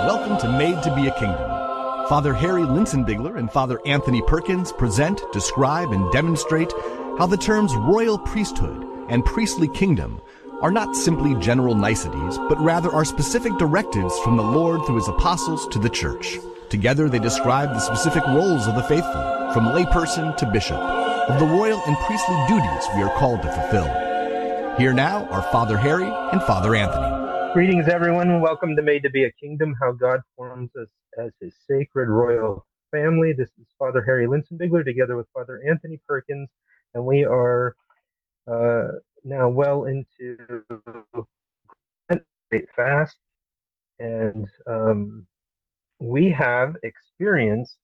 Welcome to Made to be a Kingdom. Father Harry Linsenbigler and Father Anthony Perkins present, describe, and demonstrate how the terms royal priesthood and priestly kingdom are not simply general niceties, but rather are specific directives from the Lord through his apostles to the church. Together they describe the specific roles of the faithful, from layperson to bishop, of the royal and priestly duties we are called to fulfill. Here now are Father Harry and Father Anthony. Greetings, everyone. Welcome to Made to be a Kingdom, how God forms us as his sacred royal family. This is Father Harry Linsenbigler together with Father Anthony Perkins, and we are now well into Great Fast, and we have experienced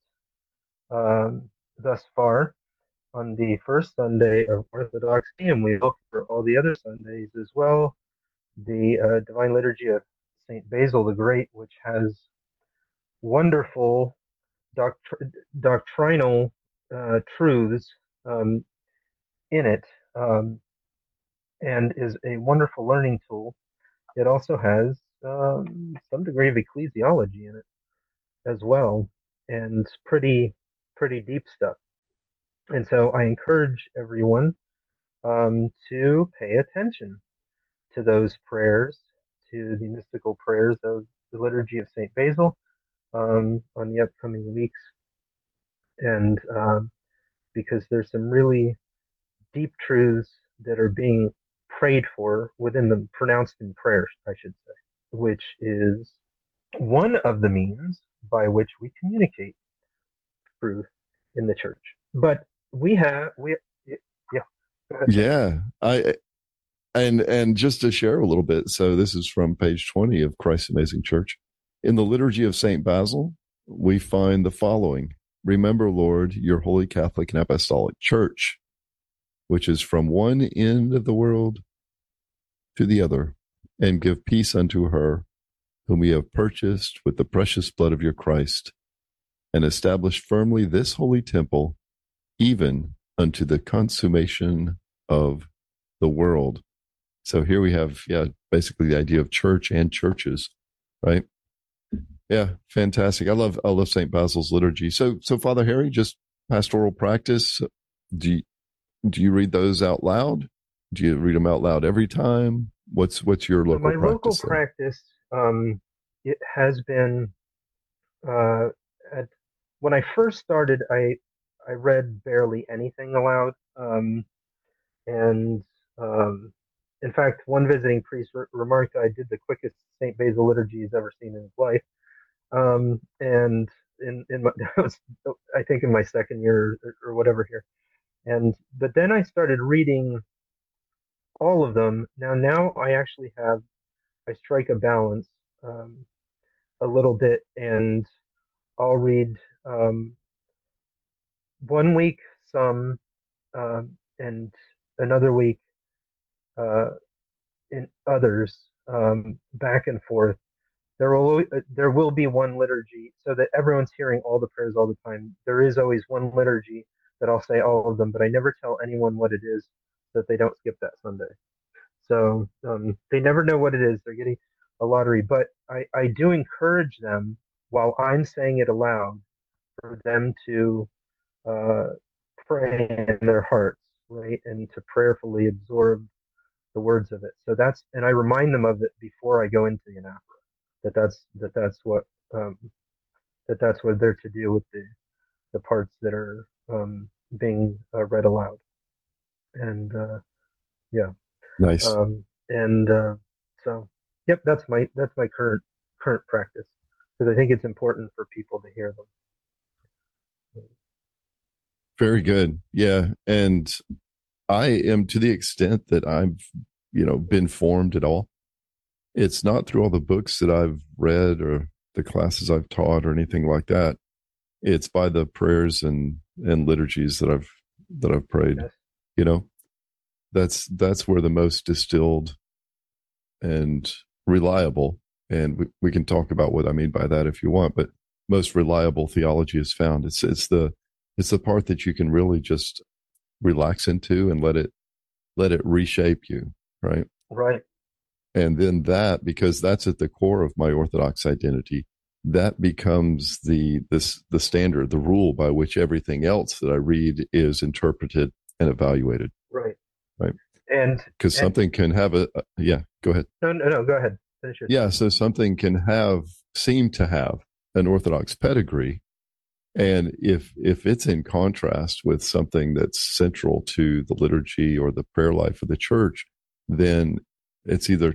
thus far on the first Sunday of Orthodoxy, and we hope for all the other Sundays as well, the Divine Liturgy of St. Basil the Great, which has wonderful doctrinal truths in it, and is a wonderful learning tool. It also has some degree of ecclesiology in it as well, and pretty deep stuff. And so I encourage everyone to pay attention to those prayers, to the mystical prayers of the Liturgy of St. Basil on the upcoming weeks. And because there's some really deep truths that are being prayed for within them, pronounced in prayers, I should say, which is one of the means by which we communicate truth in the church. But yeah. Yeah, and just to share a little bit, so this is from page 20 of Christ's Amazing Church. In the Liturgy of St. Basil, we find the following: remember, Lord, your holy Catholic and Apostolic Church, which is from one end of the world to the other, and give peace unto her, whom we have purchased with the precious blood of your Christ, and established firmly this holy temple, even unto the consummation of the world. So here we have, basically the idea of church and churches, right? Yeah, fantastic. I love St. Basil's liturgy. So Father Harry, just pastoral practice. Do you read those out loud? Do you read them out loud every time? What's your local practice? My local practice, it has been, when I first started, I read barely anything aloud. In fact, one visiting priest remarked I did the quickest St. Basil liturgy he's ever seen in his life. And I think in my second year or whatever here. But then I started reading all of them. Now I strike a balance a little bit, and I'll read 1 week some, and another week in others, back and forth. There will be one liturgy, so that everyone's hearing all the prayers all the time. There is always one liturgy that I'll say all of them, but I never tell anyone what it is, so that they don't skip that Sunday. So they never know what it is. They're getting a lottery. But I do encourage them, while I'm saying it aloud, for them to pray in their hearts, right, and to prayerfully absorb the words of it. So and I remind them of it before I go into the anaphora. That's what they're to do with the parts that are being read aloud. And yeah, nice. So yep, that's my current practice, because I think it's important for people to hear them. Very good. Yeah, and I am, to the extent that I've been formed at all, it's not through all the books that I've read or the classes I've taught or anything like that. It's by the prayers and liturgies that I've prayed. Yes. That's where the most distilled and reliable, and we can talk about what I mean by that if you want, but most reliable theology is found. It's the part that you can really just relax into and let it reshape you, right? Right. And then because that's at the core of my Orthodox identity, that becomes the standard, the rule by which everything else that I read is interpreted and evaluated. Right. Right. And because something can have yeah, go ahead. No, go ahead. Finish your Yeah, so something can seem to have an Orthodox pedigree, and if it's in contrast with something that's central to the liturgy or the prayer life of the church, then it's either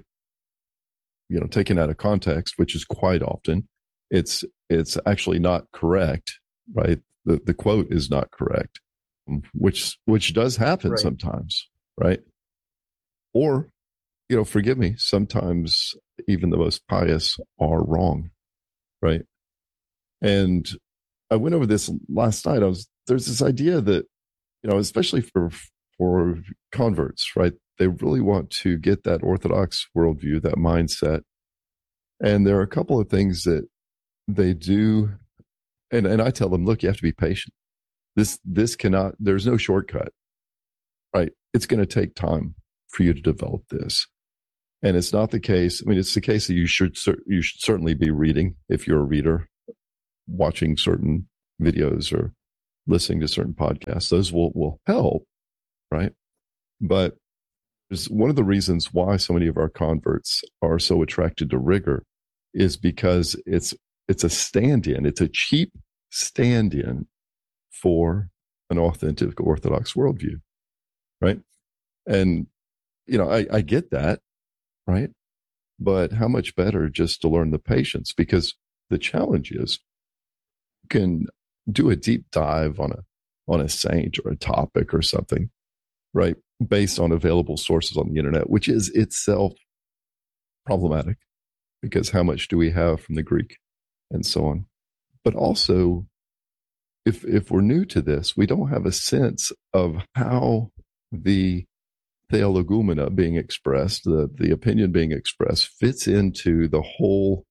taken out of context, which is quite often. It's actually not correct, right? The quote is not correct, which does happen Right. sometimes, right? Or, forgive me, sometimes even the most pious are wrong, right? And I went over this last night. There's this idea that, especially for converts, right? They really want to get that Orthodox worldview, that mindset. And there are a couple of things that they do. And I tell them, look, you have to be patient. This cannot, there's no shortcut, right? It's going to take time for you to develop this. And it's not the case. I mean, it's the case that you should certainly be reading if you're a reader, watching certain videos or listening to certain podcasts. Those will help, right? But one of the reasons why so many of our converts are so attracted to rigor is because it's a stand-in. It's a cheap stand-in for an authentic Orthodox worldview, right? And I get that, right? But how much better just to learn the patience, because the challenge is you can do a deep dive on a saint or a topic or something, right? Based on available sources on the internet, which is itself problematic, because how much do we have from the Greek and so on? But also, if we're new to this, we don't have a sense of how the theologumena being expressed, the opinion being expressed, fits into the whole,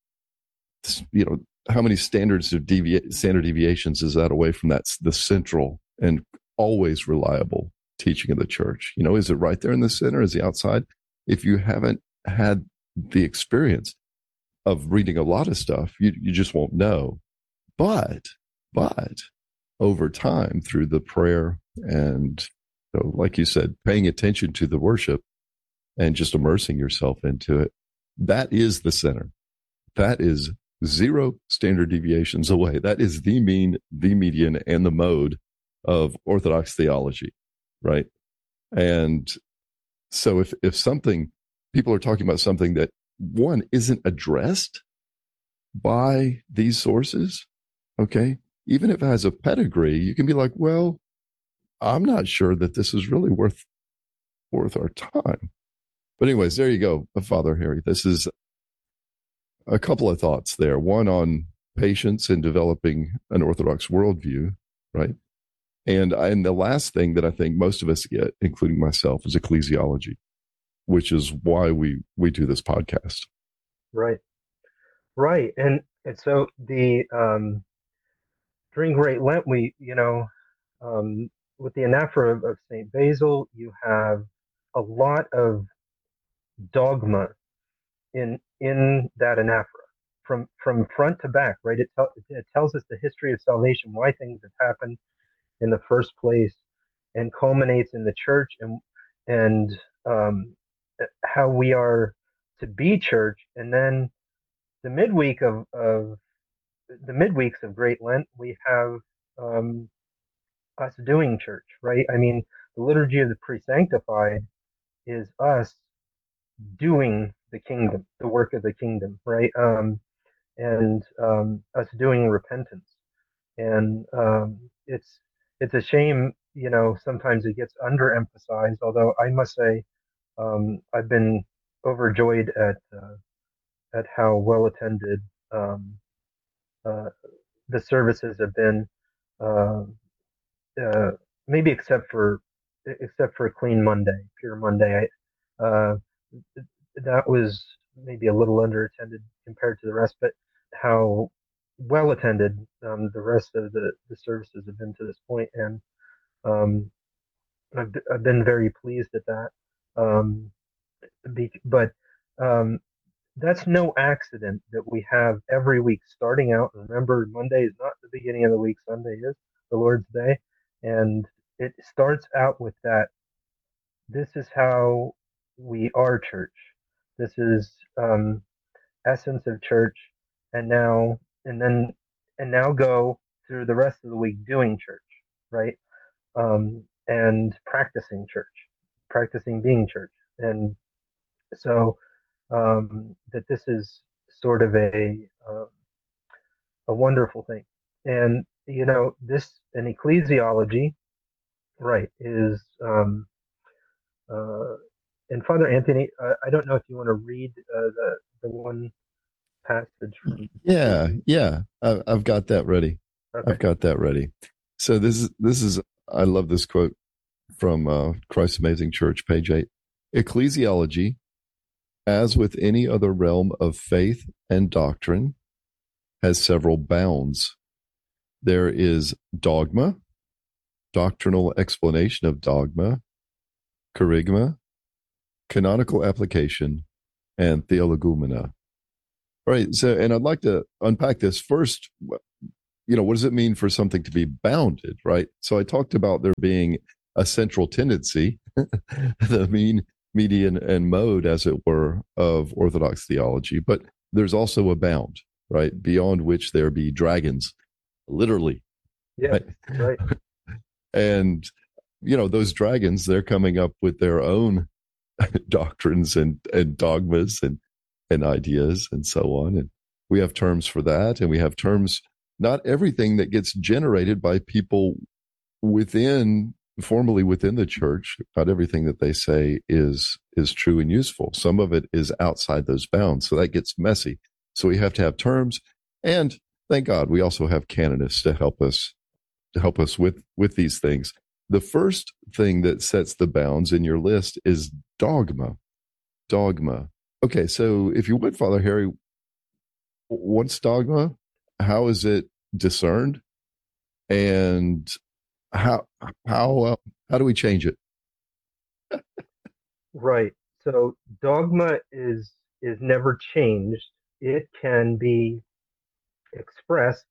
how many standard deviations is that away from the central and always reliable teaching of the church? Is it right there in the center? Is it outside? If you haven't had the experience of reading a lot of stuff, you just won't know. But over time, through the prayer and, like you said, paying attention to the worship and just immersing yourself into it, that is the center. That is zero standard deviations away. That is the mean, the median, and the mode of Orthodox theology, right? And so if something, people are talking about something that, one, isn't addressed by these sources, okay, even if it has a pedigree, you can be like, well, I'm not sure that this is really worth our time. But anyways, there you go, Father Harry. This is a couple of thoughts there. One on patience in developing an Orthodox worldview, right? And the last thing that I think most of us get, including myself, is ecclesiology, which is why we do this podcast. Right. And so during Great Lent, we with the anaphora of Saint Basil, you have a lot of dogma in that anaphora from front to back, right? It tells us the history of salvation, why things have happened in the first place, and culminates in the church and how we are to be church. And then the midweek of the midweeks of Great Lent, we have us doing church, right? I mean, the liturgy of the pre-sanctified is us doing the kingdom, the work of the kingdom, right? And us doing repentance. And it's a shame, sometimes it gets underemphasized. Although I must say, I've been overjoyed at how well attended um, uh, the services have been. Uh, uh, Maybe except for Clean Monday, Pure Monday. That was maybe a little underattended compared to the rest, but how well attended the rest of the services have been to this point, and um, I've been very pleased at that. But um, that's no accident that we have every week starting out. Remember, Monday is not the beginning of the week, Sunday is the Lord's Day. And it starts out with that. This is how we are church. This is essence of church. And now, and then, and now go through the rest of the week doing church, right? And practicing church, practicing being church. And so that this is sort of a wonderful thing. And this an ecclesiology, right? Is uh, and Father Anthony, I don't know if you want to read the one passage from. Yeah. I've got that ready. Okay. I've got that ready. So this is I love this quote from Christ's Amazing Church, page 8. Ecclesiology, as with any other realm of faith and doctrine, has several bounds. There is dogma, doctrinal explanation of dogma, kerygma, canonical application, and theologumena. All right. So, and I'd like to unpack this first. What does it mean for something to be bounded, right? So I talked about there being a central tendency, the mean, median, and mode, as it were, of Orthodox theology, but there's also a bound, right? Beyond which there be dragons, literally. Yeah, right. And, those dragons, they're coming up with their own doctrines and dogmas and ideas and so on. And we have terms for that. And we have terms, not everything that gets generated by people formally within the church, not everything that they say is true and useful. Some of it is outside those bounds. So that gets messy. So we have to have terms. And thank God we also have canonists to help us with these things. The first thing that sets the bounds in your list is dogma. Dogma. Okay, so if you would, Father Harry, what's dogma? How is it discerned? And how do we change it? Right. So dogma is never changed. It can be expressed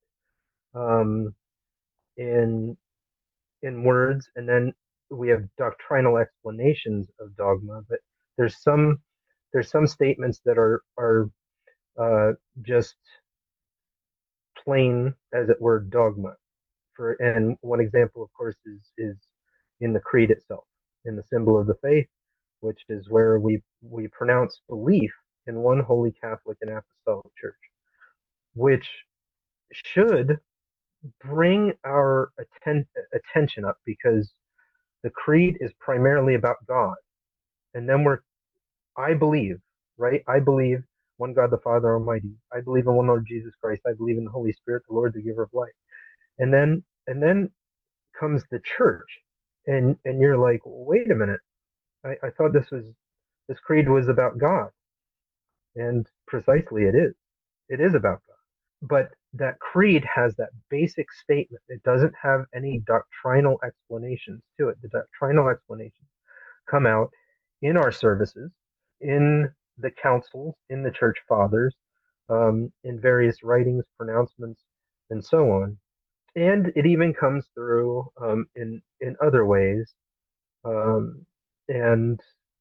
in words, and then we have doctrinal explanations of dogma. But there's some statements that are just plain, as it were, dogma. And one example, of course, is in the creed itself, in the symbol of the faith, which is where we pronounce belief in one holy Catholic and Apostolic Church, which should bring our attention up, because the creed is primarily about God, and then I believe, right? I believe one God the Father Almighty. I believe in one Lord Jesus Christ. I believe in the Holy Spirit, the Lord, the Giver of life. And then comes the church, and you're like, wait a minute, I thought this creed was about God, and precisely it is about God. But that creed has that basic statement. It doesn't have any doctrinal explanations to it. The doctrinal explanations come out in our services, in the councils, in the church fathers, in various writings, pronouncements, and so on. And it even comes through in other ways. And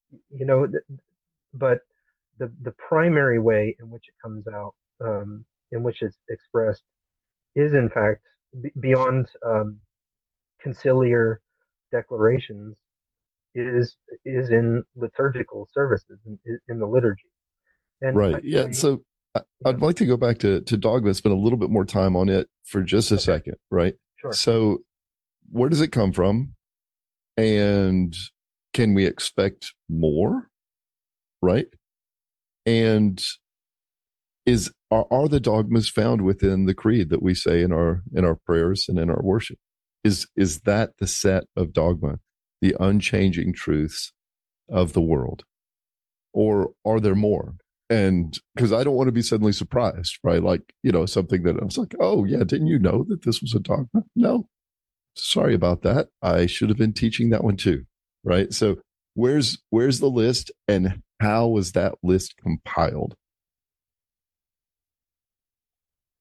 but the primary way in which it comes out, in which it's expressed, is in fact beyond conciliar declarations, is in liturgical services, in the liturgy. And right. So I'd like to go back to dogma, spend a little bit more time on it for just a second, right? Sure. So where does it come from? And can we expect more? Right? And are the dogmas found within the creed that we say in our prayers and in our worship? Is that the set of dogma, the unchanging truths of the world? Or are there more? And because I don't want to be suddenly surprised, right? Like, something that I was like, oh yeah, didn't you know that this was a dogma? No, sorry about that. I should have been teaching that one too, right? So where's the list, and how was that list compiled?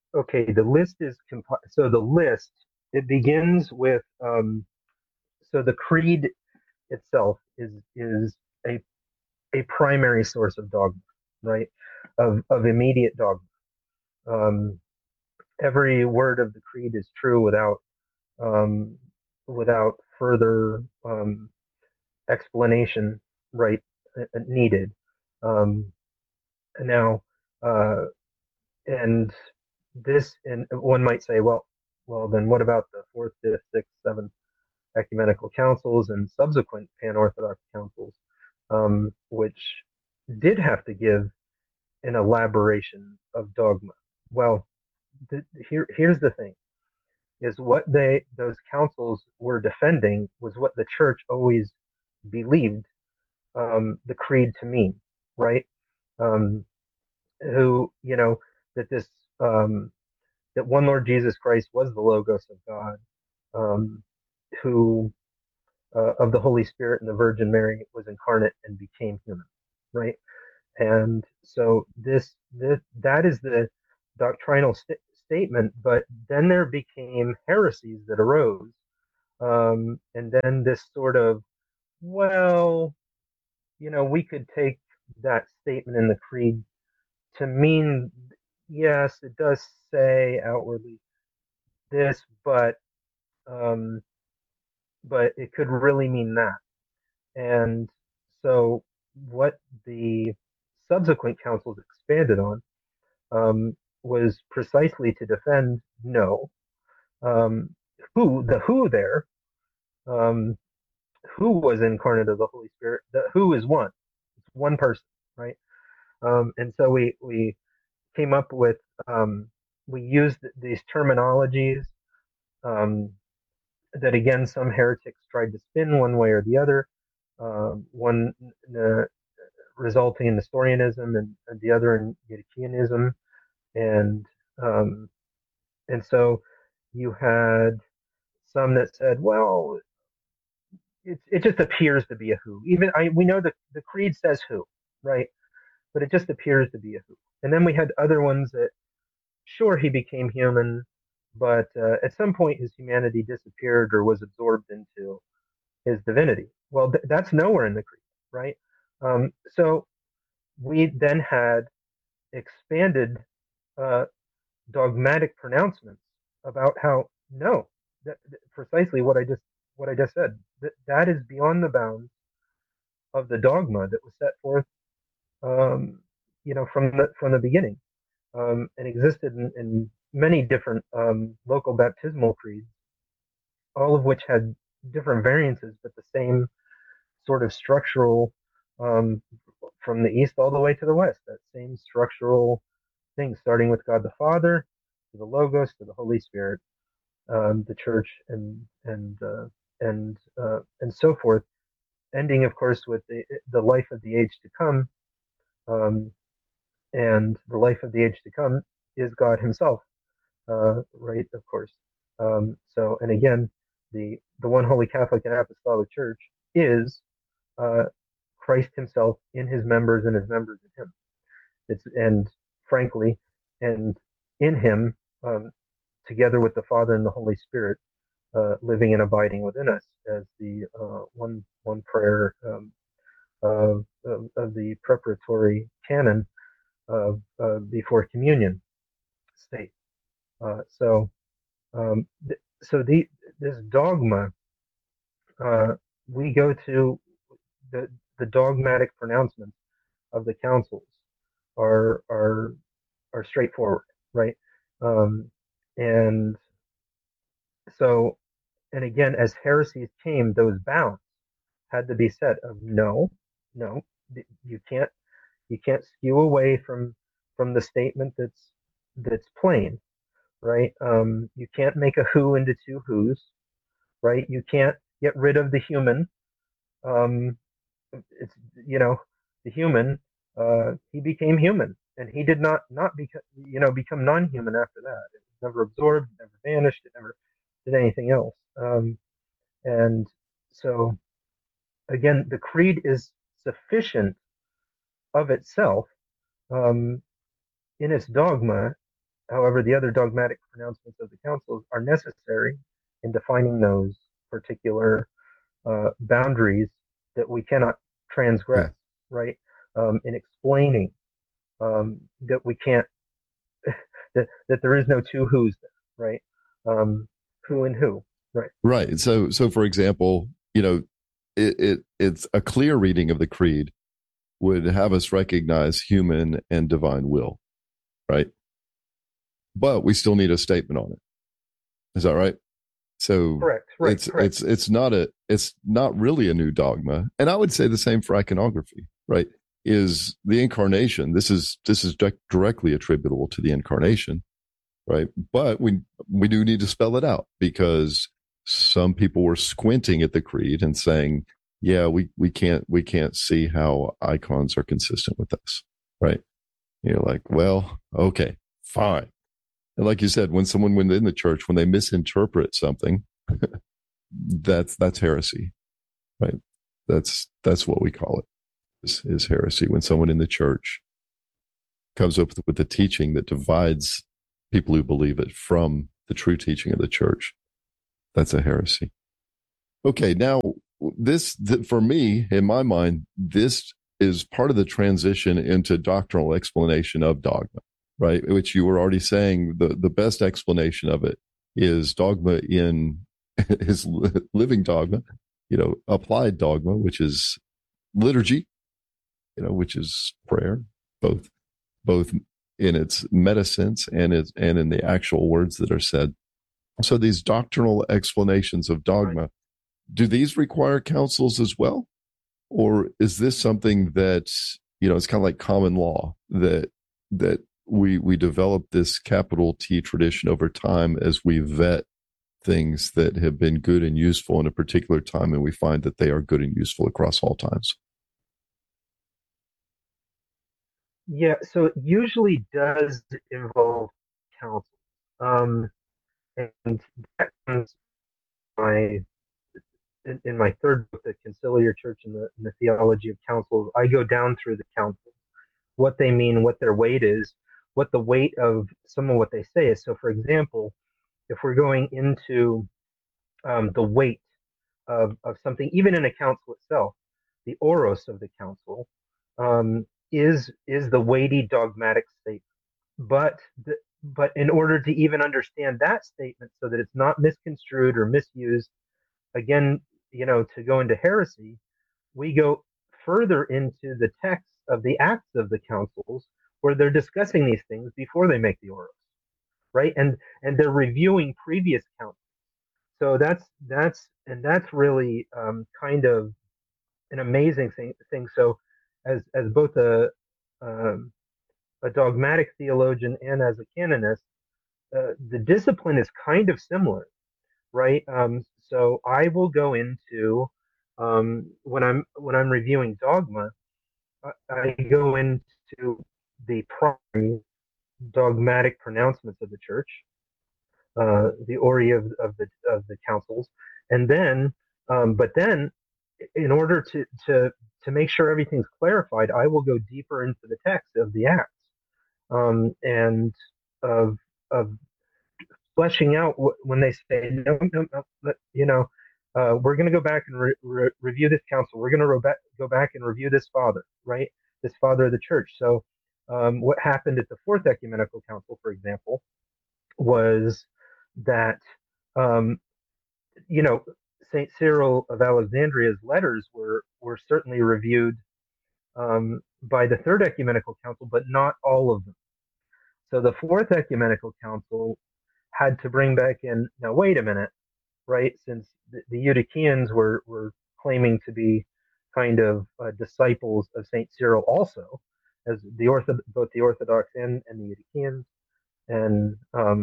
Okay, the list is so the list, it begins with so the creed itself is a a primary source of dogma, right? Of immediate dogma. Um, every word of the creed is true um, without further explanation, right? Needed. Um, now, uh, and this, and one might say, well, then what about the fourth, fifth, sixth, seventh ecumenical councils and subsequent pan-Orthodox councils, which did have to give an elaboration of dogma? Well, here's the thing: is what those councils were defending was what the church always believed the creed to mean, right? Um, who that this um, that one Lord Jesus Christ was the Logos of God, um, who of the Holy Spirit and the Virgin Mary was incarnate and became human, right? And so that is the doctrinal statement. But then there became heresies that arose, and then this sort of, well, we could take that statement in the creed to mean, yes, it does say outwardly this, um, but it could really mean that. And so what the subsequent councils expanded on was precisely to defend no, who there, um, who was incarnate of the Holy Spirit. The who is one, it's one person, right? And so we came up with we used these terminologies um, that again some heretics tried to spin one way or the other. One resulting in Nestorianism, and the other in Eutychianism, and um, and so you had some that said, well, it just appears to be a who. Even we know that the creed says who, right? But it just appears to be a who. And then we had other ones that, sure, he became human, but at some point his humanity disappeared or was absorbed into his divinity. Well, that's nowhere in the creed, right? So we then had expanded uh, dogmatic pronouncements about how no, precisely what I just said. That is beyond the bounds of the dogma that was set forth, um, from the beginning, and existed in many different local baptismal creeds, all of which had different variances, but the same sort of structural, um, from the east all the way to the west. That same structural thing, starting with God the Father, to the Logos, to the Holy Spirit, the Church, and so forth. Ending, of course, with the life of the age to come, um, and the life of the age to come is God Himself, right? Of course. So, and again, the one holy Catholic and Apostolic Church is uh, Christ Himself in His members and His members in Him. And frankly, and in Him, together with the Father and the Holy Spirit, living and abiding within us, as the one prayer of the preparatory canon of before communion state. So so this dogma, uh, we go to the dogmatic pronouncements of the councils are straightforward, right? Um, and so, and again, as heresies came, those bounds had to be set of no, no, you can't skew away from the statement that's plain, right? You can't make a who into two who's, right? You can't get rid of the human. Um, it's the human. He became human, and he did not become non-human after that. It was never absorbed, never vanished, it never did anything else. And so again, the creed is sufficient of itself, um, in its dogma, However, the other dogmatic pronouncements of the councils are necessary in defining those particular boundaries that we cannot Yeah. transgress, right? In explaining that we can't, that there is no two who's there, right? Who and who, right? Right. So for example, it's a clear reading of the creed would have us recognize human and divine will, right? But we still need a statement on it. Is that right? So Correct, right, correct. it's not really a new dogma, and I would say the same for iconography, right? Is the incarnation? This is directly attributable to the incarnation, right? But we do need to spell it out because some people were squinting at the creed and saying, "Yeah, we can't see how icons are consistent with this," right? You're like, well, okay, fine. And like you said, when someone within the church, when they misinterpret something, that's heresy, right? That's what we call it is heresy. When someone in the church comes up with a teaching that divides people who believe it from the true teaching of the church, that's a heresy. Okay, now for me, in my mind, this is part of the transition into doctrinal explanation of dogma, right? Which you were already saying the best explanation of it is dogma in is living dogma, applied dogma, which is liturgy, which is prayer, both in its meta sense and in the actual words that are said. So these doctrinal explanations of dogma, do these require councils as well? Or is this something that, it's kind of like common law that we develop this capital T tradition over time as we vet things that have been good and useful in a particular time, and we find that they are good and useful across all times? Yeah, so it usually does involve counsel. Um, and that comes my in my third book, The Conciliar Church and the Theology of Councils. I go down through the councils, what they mean, what their weight is, what the weight of some of what they say is. So, for example, if we're going into the weight of something, even in a council itself, the oros of the council is the weighty dogmatic statement. But in order to even understand that statement, so that it's not misconstrued or misused, again, to go into heresy, we go further into the text of the acts of the councils, where they're discussing these things before they make the oros, right? And they're reviewing previous councils. So that's really kind of an amazing thing. So as both um, a dogmatic theologian and as a canonist, the discipline is kind of similar, right? So I will go into when I'm reviewing dogma, I go into the primary dogmatic pronouncements of the church, the ori of the councils, and then, but then, in order to make sure everything's clarified, I will go deeper into the text of the acts, and of fleshing out when they say no, no, no, we're going to go back and review this council. We're going to go back and review this father, right? This father of the church. So, what happened at the Fourth Ecumenical Council, for example, was that um, you know Saint Cyril of Alexandria's letters were certainly reviewed by the Third Ecumenical Council, but not all of them. So the Fourth Ecumenical Council had to bring back in. Now, wait a minute, right? Since the Eutychians were claiming to be kind of disciples of Saint Cyril, also as both the Orthodox and the Eutychians, and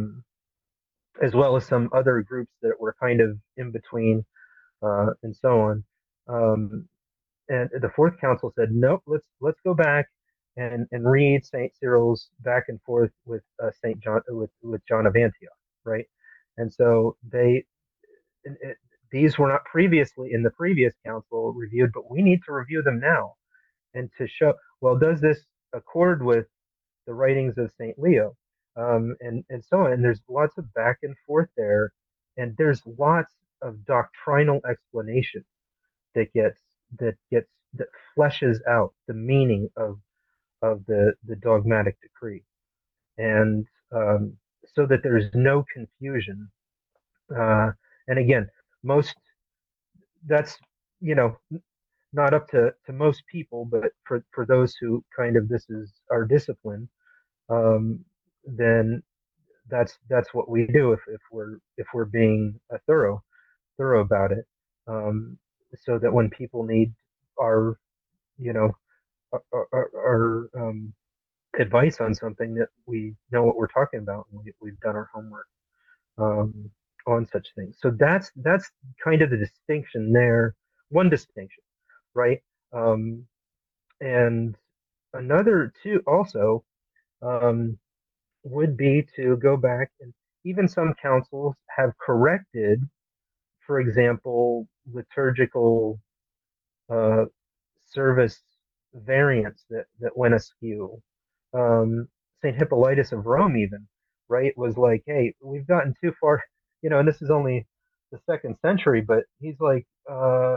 as well as some other groups that were kind of in between, and so on. Um, and the Fourth Council said, nope, let's go back and read Saint Cyril's back and forth with Saint John with John of Antioch, right? And so these were not previously in the previous council reviewed, but we need to review them now and to show, well, does this accord with the writings of Saint Leo? and so on. And there's lots of back and forth there, and there's lots of doctrinal explanation that gets that fleshes out the meaning of the dogmatic decree, and so that there's no confusion. And again, most that's you know not up to most people, but for those who kind of this is our discipline, then that's what we do if we're being thorough about it, so that when people need our you know our advice on something, that we know what we're talking about, and we've done our homework um, on such things. So that's kind of the distinction there. One distinction, right? Um, and another two also um, would be to go back, and even some councils have corrected, for example, liturgical uh, service variants that went askew. Saint Hippolytus of Rome, even, right, was like, hey, we've gotten too far, and this is only the second century, but he's like,